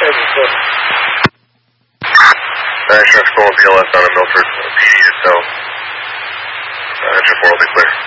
Insurance call VLS on a Milford PD itself. Engine 4 will be clear.